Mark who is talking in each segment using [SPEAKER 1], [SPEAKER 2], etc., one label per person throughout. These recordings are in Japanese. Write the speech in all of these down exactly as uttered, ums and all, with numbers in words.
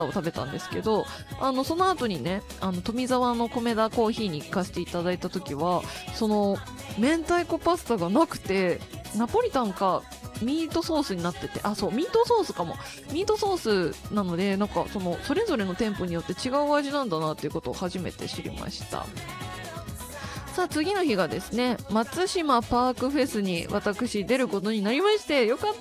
[SPEAKER 1] を食べたんですけど、あのその後にね、あの富澤の米田コーヒーに行かせていただいた時は、その明太子パスタがなくて、ナポリタンかミートソースになってて、あ、そうミートソースかも、ミートソースなので、なんかそのそれぞれの店舗によって違う味なんだなっていうことを初めて知りました。さあ次の日がですね、松島パークフェスに私出ることになりまして、よかった、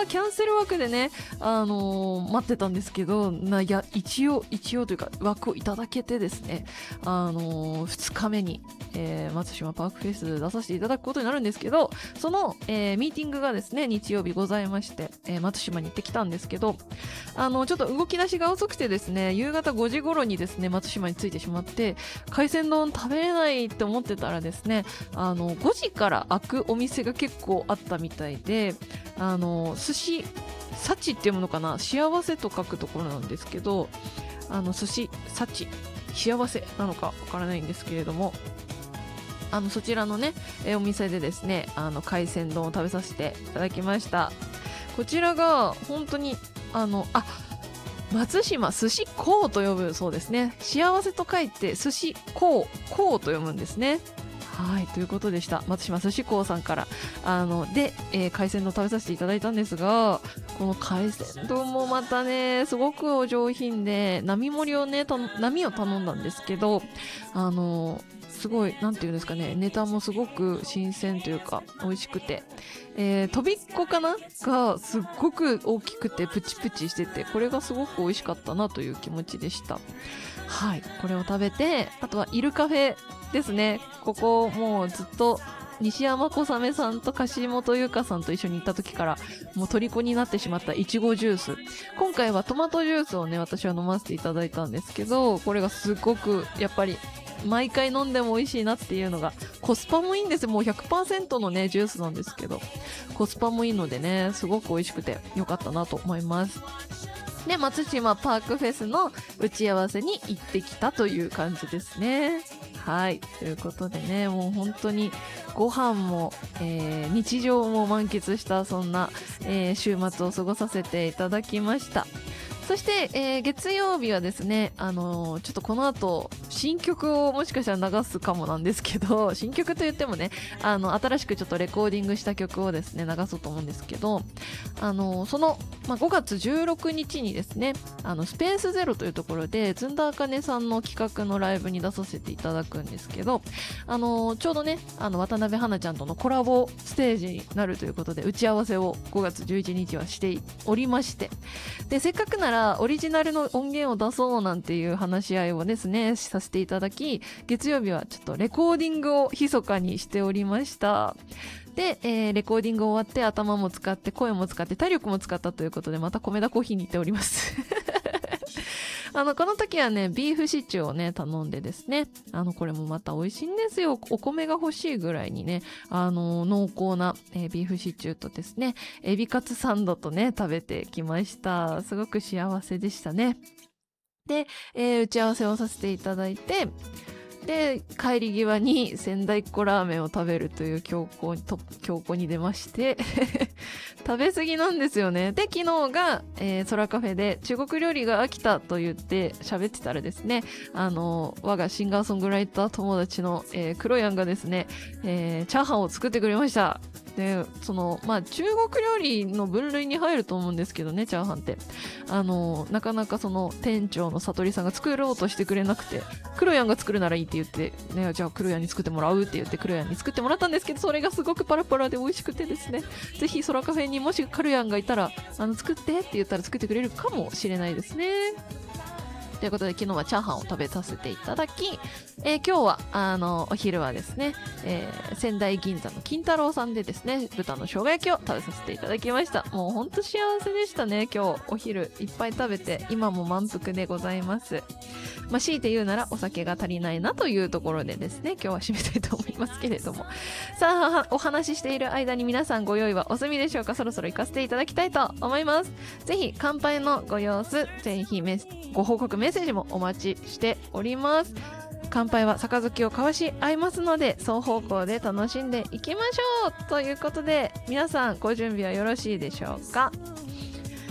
[SPEAKER 1] キャンセル枠でね、あのー、待ってたんですけど、ないや一応一応というか枠をいただけてですね、あのー、ふつかめに、えー、松島パークフェス出させていただくことになるんですけど、その、えー、ミーティングがですね日曜日ございまして、えー、松島に行ってきたんですけど、あのー、ちょっと動き出しが遅くてですね、夕方ごじ頃にですね松島に着いてしまって、海鮮丼食べれないって思ってたらですね、あのごじから開くお店が結構あったみたいで、あの寿司幸っていうものかな、幸せと書くところなんですけど、あの寿司幸幸せなのかわからないんですけれども、あのそちらのね、えお店でですね、あの海鮮丼を食べさせていただきました。こちらが本当にあのあ松島寿司幸と呼ぶそうですね。幸せと書いて寿司幸幸と読むんですね。はい、ということでした。松島寿司幸さんからあので、えー、海鮮丼食べさせていただいたんですが、この海鮮丼もまたねすごくお上品で、並盛りをね並を頼んだんですけど、あのすごいなんていうんですかね、ネタもすごく新鮮というか美味しくて、えー、とびっこかながすっごく大きくてプチプチしてて、これがすごく美味しかったなという気持ちでした。はい、これを食べて、あとはイルカフェですね。ここもうずっと西山小雨さんと樫本優香さんと一緒に行った時からもう虜になってしまったいちごジュース。今回はトマトジュースをね私は飲ませていただいたんですけど、これがすごくやっぱり毎回飲んでも美味しいなっていうのが、コスパもいいんですよ。もう ひゃくパーセント のねジュースなんですけど、コスパもいいのでねすごく美味しくてよかったなと思います。で、松島パークフェスの打ち合わせに行ってきたという感じですね。はい、ということでね、もう本当にご飯も、えー、日常も満喫したそんな、えー、週末を過ごさせていただきました。そして、えー、月曜日はですね、あのー、ちょっとこの後新曲をもしかしたら流すかもなんですけど、新曲と言ってもね、あの新しくちょっとレコーディングした曲をですね流そうと思うんですけど、あのー、その、まあ、ごがつじゅうろくにちにですね、あのスペースゼロというところでずんだあかねさんの企画のライブに出させていただくんですけど、あのー、ちょうどねあの渡辺花ちゃんとのコラボステージになるということで打ち合わせをごがつじゅういちにちはしておりまして、でせっかくならオリジナルの音源を出そうなんていう話し合いをですねさせていただき、月曜日はちょっとレコーディングを密かにしておりました。で、えー、レコーディング終わって頭も使って声も使って体力も使ったということで、また米田コーヒーに行っておりますあのこの時はねビーフシチューをね頼んでですね、あのこれもまた美味しいんですよ。お米が欲しいぐらいにね、あの濃厚な、えー、ビーフシチューとですねエビカツサンドとね食べてきました。すごく幸せでしたね。で、えー、打ち合わせをさせていただいて、で帰り際に仙台っ子ラーメンを食べるという強行と強行に出まして食べ過ぎなんですよね。で昨日が、えー、空カフェで中国料理が飽きたと言って喋ってたらですね、あの我がシンガーソングライター友達の、えー、クロヤンがですね、えー、チャーハンを作ってくれました。でそのまあ中国料理の分類に入ると思うんですけどね、チャーハンってあのなかなかその店長の悟りさんが作ろうとしてくれなくて、クロヤンが作るならいいって言って、ね、じゃあクロヤンに作ってもらうって言ってクロヤンに作ってもらったんですけど、それがすごくパラパラで美味しくてですね、ぜひ空カフェにもしクロヤンがいたらあの作ってって言ったら作ってくれるかもしれないですね。ということで昨日はチャーハンを食べさせていただき、えー、今日はあのお昼はですね、えー、仙台銀座の金太郎さんでですね豚の生姜焼きを食べさせていただきました。もうほんと幸せでしたね。今日お昼いっぱい食べて今も満腹でございます。まあ、強いて言うならお酒が足りないなというところでですね今日は締めたいと思いますけれども、さあお話ししている間に皆さんご用意はお済みでしょうか。そろそろ行かせていただきたいと思います。ぜひ乾杯のご様子、ぜひメスご報告メッセージもお待ちしております。乾杯は杯を交わし合いますので双方向で楽しんでいきましょうということで、皆さんご準備はよろしいでしょうか。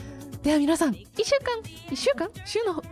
[SPEAKER 1] では皆さん、いっしゅうかん、いっしゅうかん週の